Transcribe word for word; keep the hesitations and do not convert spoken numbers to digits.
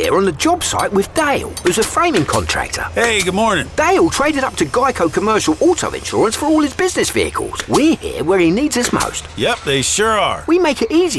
here on the job site with Dale, who's a framing contractor. Hey, good morning. Dale traded up to Geico Commercial Auto Insurance for all his business vehicles. We're here where he needs us most. Yep, they sure are. We make it easy